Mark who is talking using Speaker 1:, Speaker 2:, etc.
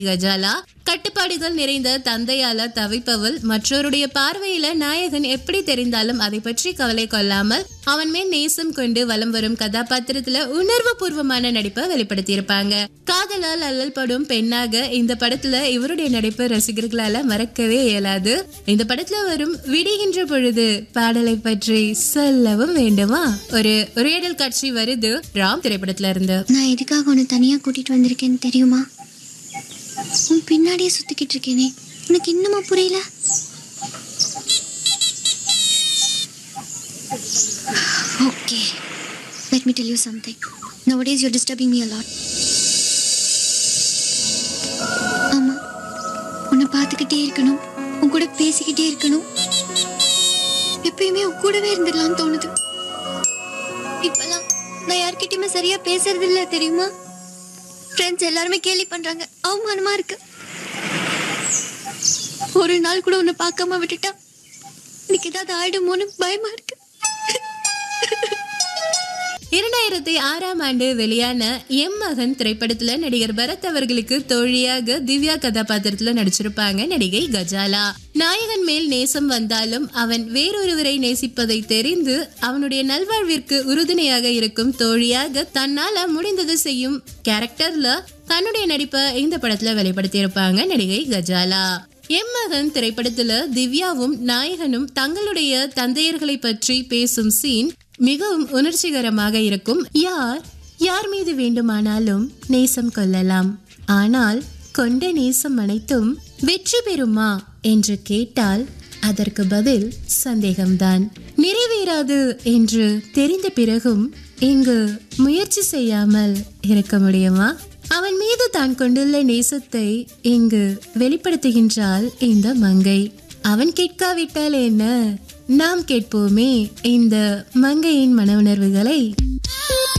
Speaker 1: கஜாலா கட்டுப்பாடுகள் நிறைந்த தந்தையால தவிப்பவள் மற்றவருடைய பார்வையில நாயகன் எப்படி தெரிந்தாலும் அதை பற்றி கவலை கொள்ளாமல் அவன் மேல் நேசம் கொண்டு வலம் வரும் கதாபாத்திரத்துல உணர்வு பூர்வமான நடிப்பை வெளிப்படுத்தி இருப்பாங்க. காதலால் அல்லல் படும் பெண்ணாக இந்த படத்துல இவருடைய நடிப்பு ரசிகர்களால மறக்கவே இயலாது. இந்த படத்துல வரும் விடுகின்ற பொழுது பாடலை பற்றி சொல்லவும் வேண்டுமா? ஒரு உரையாடல் காட்சி வருது ராம் திரைப்படத்துல இருந்து.
Speaker 2: நான் எதுக்காக உன்னை தனியா கூட்டிட்டு வந்திருக்கேன்னு தெரியுமா? உன் பின்னாடியே சுத்திக்கிட்டு இருக்கேனே, உனக்கு இன்னுமா புரியல? Okay, let me tell you something. Nowadays you're disturbing me a lot. ஆமா, உன்னை பார்த்துக்கிட்டே இருக்கணும், உன் கூட பேசிக்கிட்டே இருக்கணும், எப்பயுமே உன் கூடவே இருந்துடலாம்னு தோணுது. இப்பெல்லாம் நான் யார்கிட்டயுமே சரியா பேசுறது இல்ல தெரியுமா? ஃப்ரெண்ட்ஸ் எல்லாருமே கேலி பண்றாங்க, அவமானமா இருக்கு. ஒரு நாள் கூட உன்னை பார்க்காம விட்டுட்டா எனக்கு ஏதாவது ஆயிடுமோன்னு பயமா இருக்கு.
Speaker 1: 2006 வெளியான எம் மகன் திரைப்படத்துல நடிகர் பரத் அவர்களுக்கு தோழியாக திவ்யா கதாபாத்திரத்துல நடிச்சிருப்பாங்க நடிகை கஜாலா. நாயகன் மேல் நேசம் வந்தாலும் அவன் வேறொருவரை நேசிப்பதை தெரிந்து அவனுடைய நல்வாழ்விற்கு உறுதுணையாக இருக்கும் தோழியாக தன்னால முடிந்தது செய்யும் கேரக்டர்ல தன்னுடைய நடிப்பை இந்த படத்துல வெளிப்படுத்தி இருப்பாங்க நடிகை கஜாலா. எம் மகன் திரைப்படத்துல திவ்யாவும் நாயகனும் தங்களுடைய தந்தையர்களை பற்றி பேசும் சீன் மிகவும் உணர்ச்சிகரமாக இருக்கும். யார் மீது வேண்டுமானாலும் நேசம் கொள்ளலாம், ஆனால் கொண்ட நேசம் அனைத்தும் வெற்றி பெறுமா என்று கேட்டால் அதற்கு பதில் சந்தேகம்தான். நிறைவேறாது என்று தெரிந்த பிறகும் இங்கு முயற்சி செய்யாமல் இருக்க முடியுமா? அவன் மீது தான் கொண்டுள்ள நேசத்தை இங்கு வெளிப்படுத்துகின்றாள் இந்த மங்கை. அவன் கேட்காவிட்டால் என்ன, நாம் கேட்போமே இந்த மங்கையின் மன உணர்வுகளை.